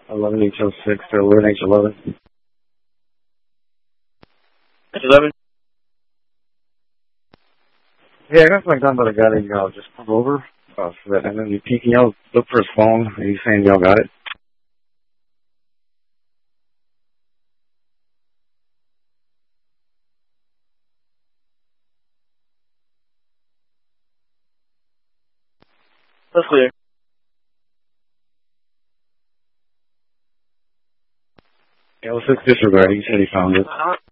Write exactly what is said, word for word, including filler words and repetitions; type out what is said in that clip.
eleven H oh six to eleven H eleven. H eleven? Yeah, I got something done by the guy that y'all just pulled over. Uh, for that, and then you peeking, y'all look for his phone. Are you saying y'all got it? That's clear. Yeah, well, six disregard. He said he found it. Uh-huh.